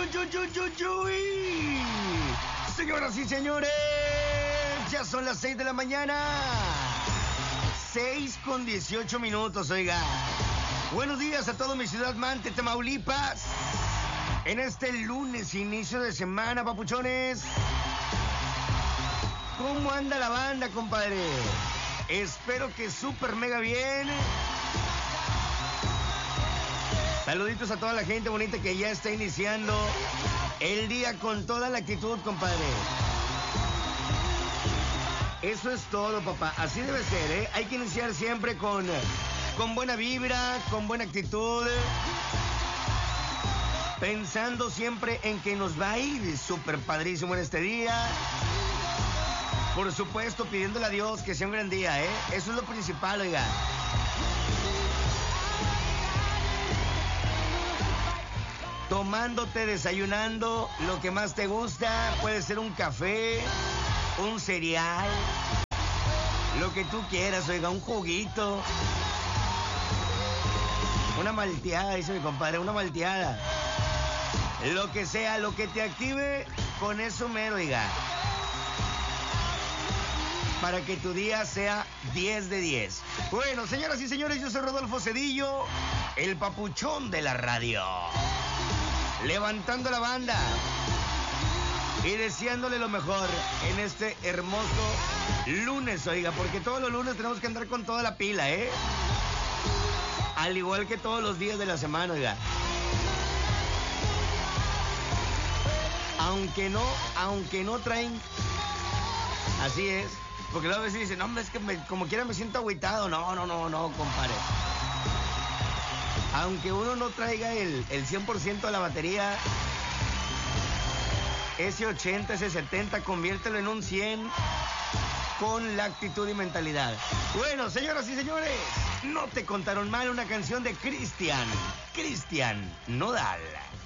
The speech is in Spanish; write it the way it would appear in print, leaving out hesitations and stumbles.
Uy. Señoras y señores, ya son las 6 de la mañana. 6:18, oiga. Buenos días a toda mi ciudad Mante, Tamaulipas. En este lunes, inicio de semana, papuchones. ¿Cómo anda la banda, compadre? Espero que súper mega bien. Saluditos a toda la gente bonita que ya está iniciando el día con toda la actitud, compadre. Eso es todo, papá. Así debe ser, ¿eh? Hay que iniciar siempre con buena vibra, con buena actitud. Pensando siempre en que nos va a ir súper padrísimo en este día. Por supuesto, pidiéndole a Dios que sea un gran día, ¿eh? Eso es lo principal, oiga. Tomándote, desayunando, lo que más te gusta. Puede ser un café, un cereal, lo que tú quieras, oiga, un juguito. Una malteada, dice mi compadre, una malteada. Lo que sea, lo que te active, con eso mero, oiga. Para que tu día sea 10 de 10. Bueno, señoras y señores, yo soy Rodolfo Cedillo, el papuchón de la radio. Levantando la banda y deseándole lo mejor en este hermoso lunes, oiga, porque todos los lunes tenemos que andar con toda la pila, ¿eh? Al igual que todos los días de la semana, oiga. Aunque no traen, así es, porque luego a veces dicen, no, hombre, es que como quiera me siento agüitado. No, compadre. Aunque uno no traiga el 100% de la batería, ese 80, ese 70, conviértelo en un 100 con la actitud y mentalidad. Bueno, señoras y señores, no te contaron mal, una canción de Cristian Nodal.